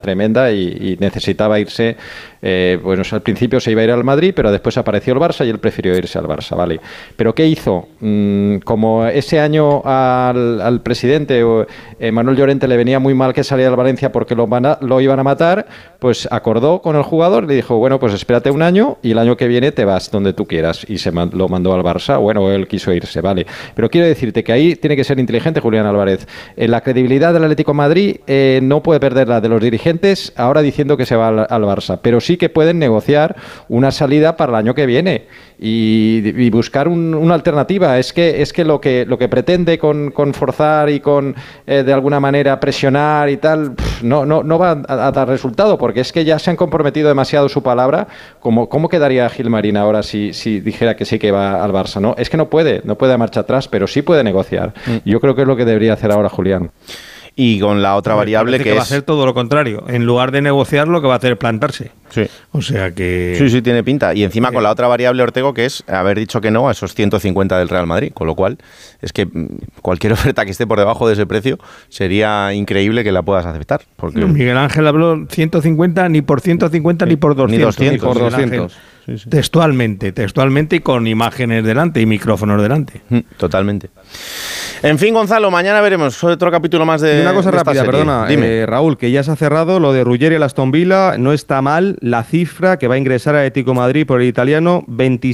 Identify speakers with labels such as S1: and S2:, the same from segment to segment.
S1: tremenda y necesitaba irse. Bueno, al principio se iba a ir al Madrid, pero después apareció el Barça y él prefirió irse al Barça, ¿vale? ¿Pero qué hizo? Como ese año al presidente Manuel Llorente le venía muy mal que saliera al Valencia porque lo iban a matar, pues acordó con el jugador, le dijo, bueno, pues espérate un año y el año que viene te vas donde tú quieras, y lo mandó al Barça. Bueno, él quiso irse, ¿vale? Pero quiero decirte que ahí tiene que ser inteligente Julián Álvarez. La credibilidad del Atlético de Madrid no puede perderla de los dirigentes ahora diciendo que se va al Barça, pero sí que pueden negociar una salida para el año que viene y buscar una alternativa. Es que lo que pretende con forzar y con de alguna manera presionar y tal, no va a dar resultado, porque es que ya se han comprometido demasiado su palabra. ¿Cómo quedaría Gilmarín ahora si dijera que sí que va al Barça? No, es que no puede dar marcha atrás, pero sí puede negociar. Yo creo que es lo que debería hacer ahora Julián.
S2: Y con la otra variable que
S3: va a ser todo lo contrario. En lugar de negociar, lo que va a hacer es plantarse.
S2: Sí.
S3: O sea que...
S2: Sí, tiene pinta. Y encima con la otra variable, Ortego, que es haber dicho que no a esos 150 del Real Madrid. Con lo cual, es que cualquier oferta que esté por debajo de ese precio sería increíble que la puedas aceptar. Porque...
S3: No, Miguel Ángel habló 150 ni por 150 ni por 200.
S2: Ni por 200.
S3: Sí. Textualmente y con imágenes delante y micrófonos delante.
S2: Totalmente. En fin, Gonzalo, mañana veremos otro capítulo más de...
S4: Y una cosa rápida, perdona.
S2: Dime.
S4: Raúl, que ya se ha cerrado lo de Ruggeri y el Aston Villa. No está mal la cifra que va a ingresar a Atlético de Madrid por el italiano: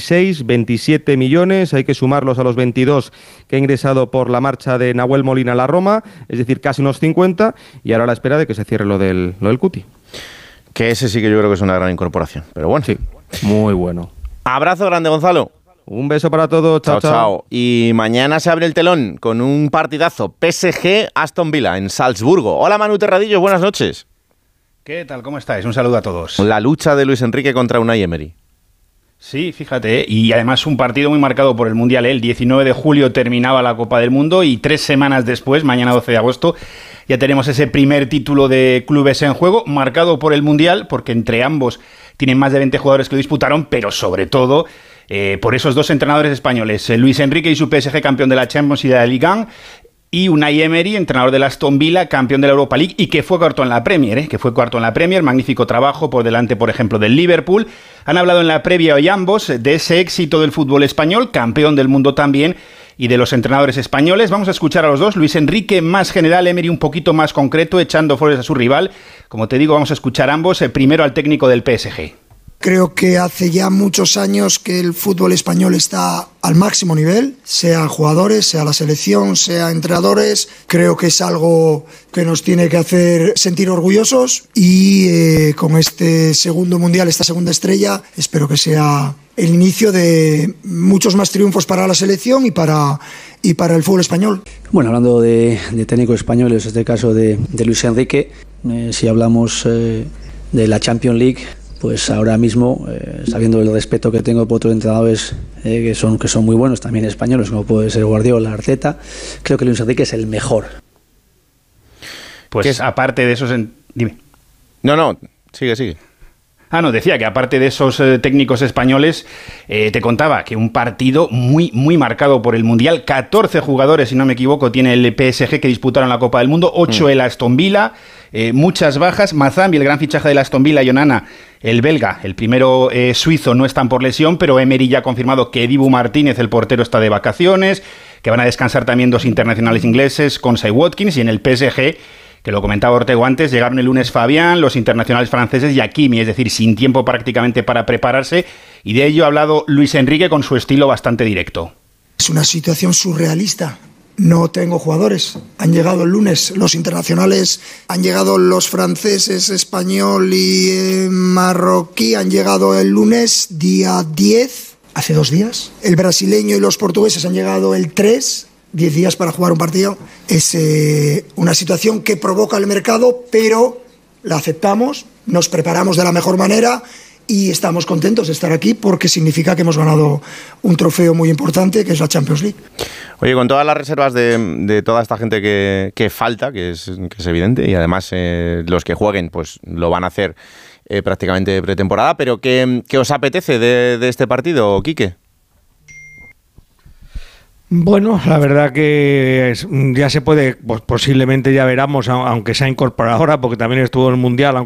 S4: 27 millones. Hay que sumarlos a los 22 que ha ingresado por la marcha de Nahuel Molina a la Roma, es decir, casi unos 50. Y ahora a la espera de que se cierre lo del Cuti.
S2: Que ese sí que yo creo que es una gran incorporación. Pero bueno.
S4: Sí, muy bueno.
S2: Abrazo grande, Gonzalo.
S4: Un beso para todos. Chao.
S2: Y mañana se abre el telón con un partidazo PSG-Aston Villa en Salzburgo. Hola, Manu Terradillo, buenas noches.
S5: ¿Qué tal? ¿Cómo estáis? Un saludo a todos.
S2: La lucha de Luis Enrique contra Unai Emery.
S5: Sí, fíjate, y además un partido muy marcado por el Mundial. El 19 de julio terminaba la Copa del Mundo y 3 semanas después, mañana 12 de agosto, ya tenemos ese primer título de clubes en juego, marcado por el Mundial, porque entre ambos tienen más de 20 jugadores que lo disputaron, pero sobre todo por esos dos entrenadores españoles, Luis Enrique y su PSG, campeón de la Champions y de la Ligue 1, y Unai Emery, entrenador del Aston Villa, campeón de la Europa League y que fue cuarto en la Premier, magnífico trabajo por delante, por ejemplo, del Liverpool. Han hablado en la previa hoy ambos de ese éxito del fútbol español, campeón del mundo también, y de los entrenadores españoles. Vamos a escuchar a los dos, Luis Enrique más general, Emery un poquito más concreto, echando flores a su rival. Como te digo, vamos a escuchar ambos, primero al técnico del PSG.
S6: Creo que hace ya muchos años que el fútbol español está al máximo nivel, sea jugadores, sea la selección, sea entrenadores. Creo que es algo que nos tiene que hacer sentir orgullosos y con este segundo mundial, esta segunda estrella, espero que sea el inicio de muchos más triunfos para la selección y para el fútbol español.
S7: Bueno, hablando de técnicos españoles, en este caso de Luis Enrique, si hablamos de la Champions League, pues ahora mismo, sabiendo el respeto que tengo por otros entrenadores que son muy buenos, también españoles, como puede ser Guardiola, Arteta, creo que Luis Enrique es el mejor.
S5: Pues aparte de esos... Dime.
S2: No, sigue.
S5: No, decía que aparte de esos técnicos españoles, te contaba que un partido muy, muy marcado por el Mundial. 14 jugadores, si no me equivoco, tiene el PSG que disputaron la Copa del Mundo, 8 el Aston Villa, muchas bajas. Mazambi, el gran fichaje del Aston Villa, y Onana, el belga, el primero suizo, no están por lesión, pero Emery ya ha confirmado que Dibu Martínez, el portero, está de vacaciones, que van a descansar también 2 internacionales ingleses, Konsa y Watkins, y en el PSG... que lo comentaba Ortego antes, llegaron el lunes Fabián, los internacionales franceses y Hakimi, es decir, sin tiempo prácticamente para prepararse, y de ello ha hablado Luis Enrique con su estilo bastante directo.
S6: Es una situación surrealista. No tengo jugadores. Han llegado el lunes los internacionales, han llegado los franceses, español y marroquí, han llegado el lunes, día 10, hace 2 días. El brasileño y los portugueses han llegado el 3, 10 días para jugar un partido. Es una situación que provoca el mercado, pero la aceptamos, nos preparamos de la mejor manera y estamos contentos de estar aquí porque significa que hemos ganado un trofeo muy importante, que es la Champions League.
S2: Oye, con todas las reservas de toda esta gente que falta, que es evidente, y además los que jueguen pues lo van a hacer prácticamente pretemporada, pero ¿qué os apetece de este partido, Quique?
S3: Bueno, la verdad que ya se puede, pues posiblemente ya veremos, aunque se ha incorporado ahora, porque también estuvo en el Mundial,